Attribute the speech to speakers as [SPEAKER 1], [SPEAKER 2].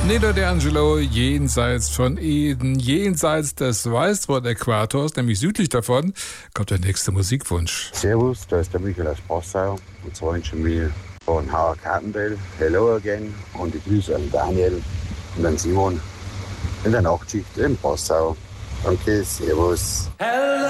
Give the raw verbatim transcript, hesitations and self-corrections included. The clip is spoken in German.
[SPEAKER 1] Nino D'Angelo, jenseits von Eden, jenseits des Weißwurst-Äquators, nämlich südlich davon, kommt der nächste Musikwunsch.
[SPEAKER 2] Servus, da ist der Michael aus Passau. Und zwar wünsche ich mir von Howard Carpendale Hello Again und die Grüße an Daniel und an Simon in der Nachtschicht in Passau. Danke, servus.
[SPEAKER 3] Hello.